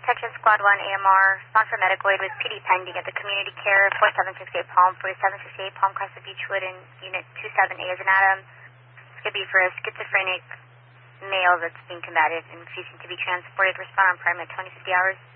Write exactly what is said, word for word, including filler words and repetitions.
Attention Squad one A M R, sponsor medical aid with P D pending at the Community Care four seven six eight Palm, forty-seven sixty-eight Palm, Crescent Beechwood, in Unit two seven A as an Adam. This could be for a schizophrenic male that's being combated and refusing to be transported. Respond on prime at twenty fifty hours.